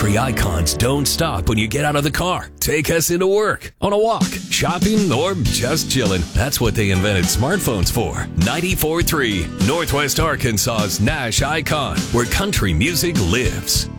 country icons don't stop when you get out of the car. Take us into work, on a walk, shopping, or just chilling. That's what they invented smartphones for. 94.3, Northwest Arkansas's Nash Icon, where country music lives.